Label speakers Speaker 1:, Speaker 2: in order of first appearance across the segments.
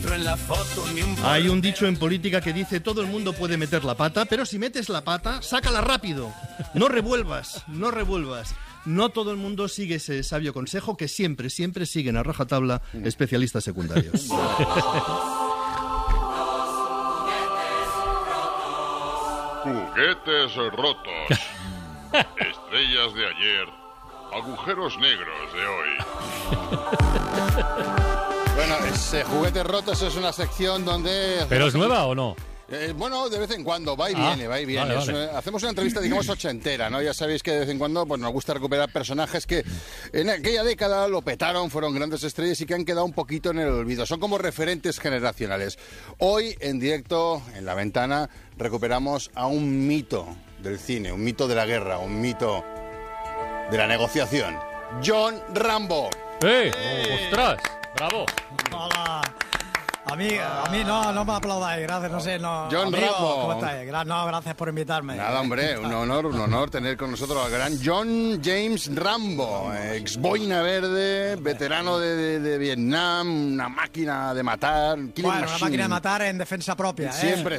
Speaker 1: encuentro en la foto ni un...
Speaker 2: Hay un dicho en política que dice: todo el mundo puede meter la pata, pero si metes la pata, sácala rápido. No revuelvas, no revuelvas. No todo el mundo sigue ese sabio consejo que siempre siguen a rajatabla especialistas secundarios.
Speaker 3: Juguetes rotos. Estrellas de ayer. Agujeros negros de hoy.
Speaker 4: Bueno, Juguetes rotos es una sección donde...
Speaker 5: ¿Pero es nueva o no?
Speaker 4: Bueno, de vez en cuando, va y viene.
Speaker 5: Vale.
Speaker 4: Hacemos una entrevista, digamos, ochentera, ¿no? Ya sabéis que de vez en cuando pues, nos gusta recuperar personajes que en aquella década lo petaron, fueron grandes estrellas y que han quedado un poquito en el olvido. Son como referentes generacionales. Hoy, en directo, en La Ventana, recuperamos a un mito del cine, un mito de la guerra, un mito de la negociación. John Rambo.
Speaker 5: ¡Ostras! ¡Bravo!
Speaker 6: Hola. A mí no me aplaudáis, gracias, no sé, no.
Speaker 4: John
Speaker 6: amigo,
Speaker 4: Rambo.
Speaker 6: ¿cómo estáis? No, gracias por invitarme.
Speaker 4: Nada, hombre, un honor tener con nosotros al gran John James Rambo, ex boina verde, veterano de Vietnam, una máquina de matar.
Speaker 6: Bueno, una máquina de matar en defensa propia,
Speaker 4: Siempre.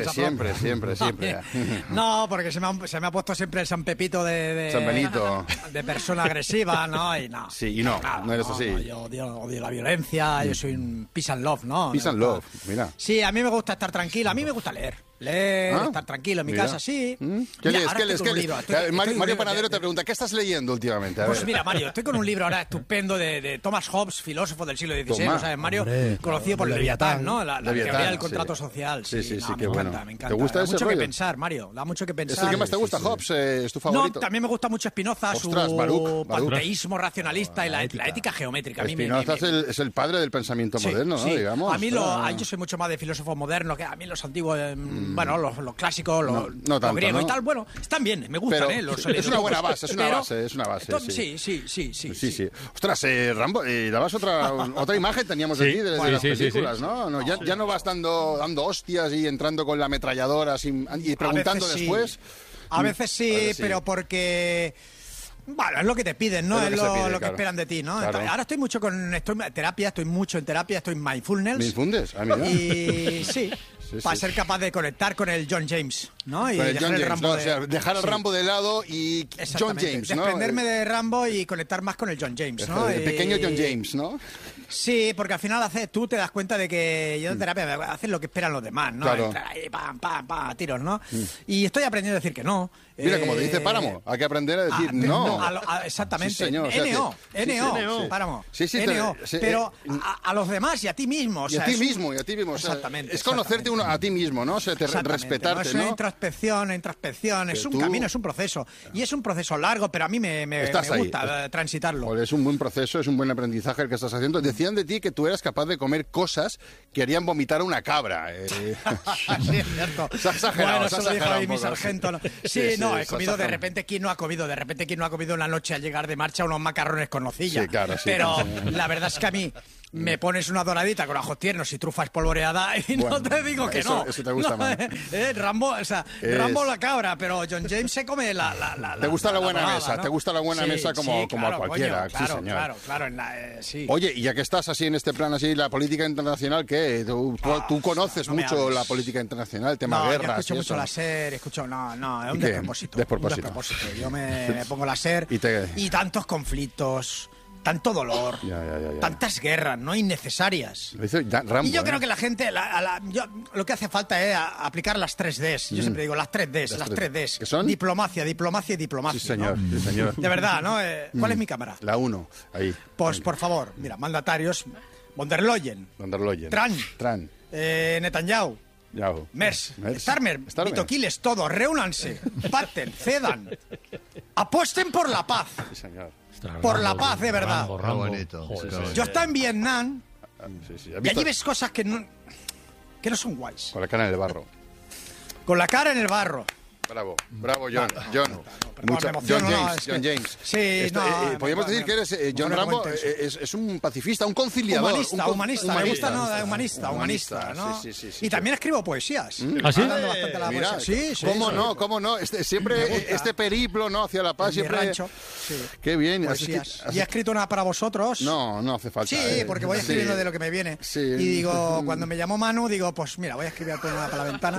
Speaker 6: No, porque se me ha puesto siempre el San Pepito de
Speaker 4: San Benito.
Speaker 6: De persona agresiva, ¿no? Y no.
Speaker 4: Sí, y no eres así.
Speaker 6: No, yo odio la violencia, yo soy un peace and love, ¿no?
Speaker 4: Peace and love, mira.
Speaker 6: Sí, a mí me gusta estar tranquila, a mí me gusta leer, estar tranquilo en mi casa, sí.
Speaker 4: ¿Qué lees?
Speaker 6: Mario
Speaker 4: Mario Panadero te pregunta, ¿qué estás leyendo últimamente? A
Speaker 6: Pues
Speaker 4: ver.
Speaker 6: mira, Mario, estoy con un libro ahora estupendo de Thomas Hobbes, filósofo del siglo XVI,
Speaker 4: Toma.
Speaker 6: ¿sabes, Mario?
Speaker 2: Hombre,
Speaker 6: Conocido por Leviatán, ¿no? La
Speaker 4: Leviatán,
Speaker 6: teoría del contrato
Speaker 4: sí.
Speaker 6: social.
Speaker 4: Sí,
Speaker 6: me
Speaker 4: qué
Speaker 6: encanta,
Speaker 4: bueno.
Speaker 6: me encanta.
Speaker 4: ¿Te gusta
Speaker 6: Da
Speaker 4: ese
Speaker 6: mucho
Speaker 4: rollo?
Speaker 6: que pensar, Mario, da mucho que
Speaker 4: ¿Es
Speaker 6: pensar.
Speaker 4: el que más te gusta, Hobbes? ¿Es tu favorito?
Speaker 6: No, también me gusta mucho Spinoza,
Speaker 4: Ostras,
Speaker 6: su
Speaker 4: Baruch.
Speaker 6: panteísmo racionalista y la ética geométrica. A mí
Speaker 4: Spinoza es el padre del pensamiento moderno, ¿no? Digamos.
Speaker 6: A mí yo soy mucho más de filósofos modernos, que a mí los antiguos, bueno, los clásicos,
Speaker 4: No tanto,
Speaker 6: los griegos
Speaker 4: ¿no?
Speaker 6: y tal, bueno, están bien, me gustan,
Speaker 4: Pero
Speaker 6: los
Speaker 4: es una buena base, es una base.
Speaker 6: Sí.
Speaker 4: Ostras, Rambo, dabas otra imagen teníamos
Speaker 5: Sí.
Speaker 4: aquí de las
Speaker 5: Sí.
Speaker 4: películas, ¿no? Ya no vas dando hostias y entrando con la ametralladora y preguntando después.
Speaker 6: A veces sí, pero porque... Bueno, es lo que te piden, ¿no?
Speaker 4: Es lo que se pide,
Speaker 6: lo que
Speaker 4: claro.
Speaker 6: esperan de ti, ¿no?
Speaker 4: Claro.
Speaker 6: Entonces, ahora estoy mucho estoy mucho en terapia, estoy en mindfulness.
Speaker 4: ¿Me infundes? Ah, mira.
Speaker 6: Y sí, para ser capaz de conectar con el John James, ¿no? Y
Speaker 4: Con el
Speaker 6: dejar
Speaker 4: John
Speaker 6: el
Speaker 4: James,
Speaker 6: Rambo
Speaker 4: ¿no? O sea, dejar el Rambo de lado y John
Speaker 6: Exactamente,
Speaker 4: James, ¿no?
Speaker 6: desprenderme de Rambo y conectar más con el John James, ¿no?
Speaker 4: El pequeño John James, ¿no?
Speaker 6: Sí, porque al final tú te das cuenta de que yo en terapia haces lo que esperan los demás, ¿no?
Speaker 4: Claro.
Speaker 6: Entrar ahí, pam, tiros, ¿no? Y estoy aprendiendo a decir que no.
Speaker 4: Mira, como dice Páramo, hay que aprender a decir no.
Speaker 6: Exactamente.
Speaker 4: Sí, señor, o sea
Speaker 6: NO,
Speaker 4: sí.
Speaker 6: Páramo.
Speaker 4: Sí,
Speaker 6: NO. Pero a los demás y a ti mismo. O
Speaker 4: Y a
Speaker 6: sea,
Speaker 4: ti
Speaker 6: es
Speaker 4: mismo. O sea,
Speaker 6: Exactamente.
Speaker 4: es conocerte a ti mismo, ¿no? O sea, respetarte,
Speaker 6: ¿no? Es
Speaker 4: ¿no?
Speaker 6: una introspección, es un
Speaker 4: tú-
Speaker 6: camino, es un proceso. Y es un proceso largo, pero a mí me
Speaker 4: Estás ahí.
Speaker 6: gusta transitarlo.
Speaker 4: Joder, es un buen proceso, es un buen aprendizaje el que estás haciendo. Decían de ti que tú eras capaz de comer cosas que harían vomitar a una cabra.
Speaker 6: Sí, es cierto.
Speaker 4: Se ha exagerado,
Speaker 6: Bueno,
Speaker 4: se ha
Speaker 6: eso lo dijo
Speaker 4: exagerado
Speaker 6: ahí
Speaker 4: un
Speaker 6: mi
Speaker 4: poco.
Speaker 6: sargento. ¿no?
Speaker 4: Sí,
Speaker 6: Sí, no,
Speaker 4: se
Speaker 6: he comido
Speaker 4: ha
Speaker 6: de
Speaker 4: exagerado.
Speaker 6: repente. ¿Quién no ha comido una noche al llegar de marcha unos macarrones con nocilla?
Speaker 4: Sí, claro, sí.
Speaker 6: Pero la verdad es que a mí me pones una doradita con ajos tiernos y trufa espolvoreada y
Speaker 4: Bueno,
Speaker 6: no te digo que
Speaker 4: eso-
Speaker 6: no.
Speaker 4: eso te gusta más.
Speaker 6: Rambo, Rambo la cabra, pero John James se come la
Speaker 4: Te gusta la buena
Speaker 6: dorada,
Speaker 4: mesa,
Speaker 6: ¿no?
Speaker 4: te gusta la buena mesa como
Speaker 6: claro,
Speaker 4: a cualquiera.
Speaker 6: coño,
Speaker 4: Sí, señor.
Speaker 6: claro, sí.
Speaker 4: Oye, y ya que estás así en este plan, así, la política internacional, ¿qué? Tú conoces
Speaker 6: no me
Speaker 4: mucho
Speaker 6: hables.
Speaker 4: la política internacional, el tema
Speaker 6: No, yo
Speaker 4: guerras
Speaker 6: escucho
Speaker 4: y
Speaker 6: mucho
Speaker 4: eso.
Speaker 6: la SER, no, es un
Speaker 4: ¿Qué?
Speaker 6: despropósito.
Speaker 4: Despropósito.
Speaker 6: Un despropósito. Yo me pongo la SER
Speaker 4: Y
Speaker 6: y tantos conflictos, tanto dolor,
Speaker 4: Ya.
Speaker 6: tantas guerras no innecesarias.
Speaker 4: Lo hizo Rambo,
Speaker 6: Y yo
Speaker 4: ¿eh?
Speaker 6: creo que la gente, lo que hace falta es aplicar las 3 Ds. Yo siempre digo las 3 Ds, las 3 Ds.
Speaker 4: ¿Qué son?
Speaker 6: Diplomacia y diplomacia.
Speaker 4: Sí, señor,
Speaker 6: ¿no?
Speaker 4: sí, señor.
Speaker 6: De verdad, ¿no? ¿Cuál es mi cámara?
Speaker 4: La 1, ahí.
Speaker 6: Pues, por favor, mira, mandatarios, von der Leyen,
Speaker 4: Von der Leyen.
Speaker 6: Trump. Netanyahu,
Speaker 4: Yahoo.
Speaker 6: Merz, Starmer, Vitoquiles, todos, reúnanse, pacten, cedan, apuesten por la paz.
Speaker 4: Sí, señor.
Speaker 6: Por la paz, de verdad.
Speaker 5: Rambo.
Speaker 2: bonito.
Speaker 5: Joder,
Speaker 6: Yo estaba en Vietnam
Speaker 4: Sí. ¿Has
Speaker 6: y
Speaker 4: visto?
Speaker 6: allí ves cosas que no son guays.
Speaker 4: Con la cara en el barro.
Speaker 6: Con la cara en el barro.
Speaker 4: Bravo, John. Mucho.
Speaker 6: me emociono,
Speaker 4: John
Speaker 6: no,
Speaker 4: James,
Speaker 6: es que-
Speaker 4: John James.
Speaker 6: Sí, no,
Speaker 4: podríamos decir que eres John
Speaker 6: no me
Speaker 4: Rambo,
Speaker 6: comentes.
Speaker 4: es un pacifista, un conciliador.
Speaker 6: Humanista. Me gusta, ¿no? Humanista, ¿no?
Speaker 4: Sí.
Speaker 6: Y también escribo poesías.
Speaker 5: ¿Ah, sí?
Speaker 6: Dando bastante la
Speaker 4: Mira,
Speaker 6: poesía. Sí.
Speaker 4: ¿Cómo no? Siempre este periplo, ¿no? Hacia La Paz,
Speaker 6: En mi
Speaker 4: siempre...
Speaker 6: rancho. Sí.
Speaker 4: Qué bien.
Speaker 6: Poesías. ¿Y he escrito una para vosotros?
Speaker 4: No hace falta.
Speaker 6: Sí, porque voy escribiendo de lo que me viene.
Speaker 4: Sí.
Speaker 6: Y digo, cuando me llamó Manu, digo, pues mira, voy a escribir una para la ventana.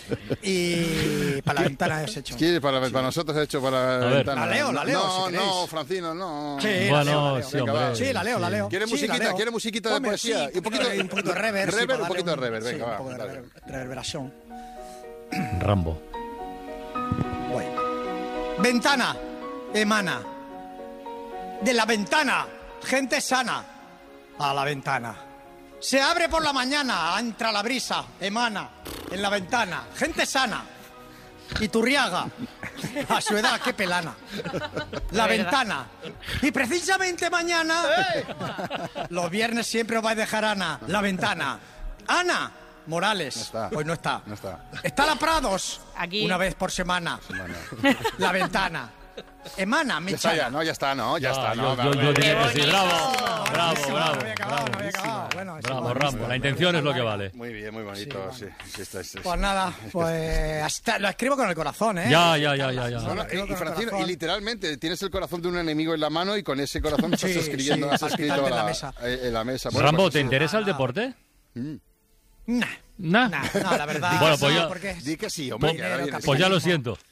Speaker 6: Y para la ventana he hecho.
Speaker 4: ¿Quieres para nosotros he hecho para la
Speaker 5: ver.
Speaker 4: ventana?
Speaker 6: La leo,
Speaker 4: No,
Speaker 6: si queréis.
Speaker 4: no, Francino, no.
Speaker 6: Sí,
Speaker 5: Bueno,
Speaker 6: la leo.
Speaker 5: sí, hombre.
Speaker 6: Sí, la leo.
Speaker 4: ¿Quiere
Speaker 6: Sí,
Speaker 4: musiquita?
Speaker 6: la leo.
Speaker 4: ¿Quiere musiquita de
Speaker 6: Ponme,
Speaker 4: poesía?
Speaker 6: sí,
Speaker 4: Y un poquito
Speaker 6: de reverb. sí,
Speaker 4: reverb,
Speaker 6: para
Speaker 4: un poquito de
Speaker 6: darle
Speaker 4: reverb. Venga,
Speaker 6: sí,
Speaker 4: va.
Speaker 6: un poco de
Speaker 4: Dale.
Speaker 6: reverberación.
Speaker 5: Rambo.
Speaker 6: Voy. Ventana, emana. De la ventana, gente sana. A la ventana. Se abre por la mañana, entra la brisa, emana. En la ventana, gente sana. Iturriaga. A su edad, qué pelana. La ventana. Y precisamente mañana, los viernes siempre os vais a dejar Ana. La ventana. Ana Morales.
Speaker 4: No está.
Speaker 6: Hoy no está.
Speaker 4: No está.
Speaker 6: Está la Prados.
Speaker 1: Aquí.
Speaker 6: Una vez por semana. La ventana. Emana, me
Speaker 4: Ya está, ya, ¿no? Ya está, ¿no? Ya está, ¿no?
Speaker 5: Yo diría que sí. Bravo,
Speaker 6: No
Speaker 5: bravo.
Speaker 6: había acabado, no había acabado. Bueno, eso
Speaker 5: Bravo,
Speaker 6: es
Speaker 5: Rambo. La intención es lo que vale.
Speaker 4: Muy bien, muy bonito. Sí,
Speaker 6: Pues nada, pues hasta lo escribo con el corazón, ¿eh?
Speaker 5: Ya.
Speaker 4: Bueno,
Speaker 6: Escribo
Speaker 4: y
Speaker 6: con el
Speaker 4: Francino,
Speaker 6: corazón.
Speaker 4: y literalmente tienes el corazón de un enemigo en la mano y con ese corazón
Speaker 6: Sí,
Speaker 4: estás escribiendo,
Speaker 6: sí,
Speaker 4: has escrito
Speaker 6: palpitante en la mesa.
Speaker 4: en la mesa. Bueno,
Speaker 5: Rambo,
Speaker 4: pues,
Speaker 5: ¿te interesa el deporte?
Speaker 6: Nah,
Speaker 5: Nah.
Speaker 6: no, la verdad.
Speaker 5: Bueno,
Speaker 6: no,
Speaker 5: pues ya-
Speaker 6: porque
Speaker 4: Di que sí, hombre.
Speaker 6: Dinero,
Speaker 4: que ahora
Speaker 5: Pues ya lo siento.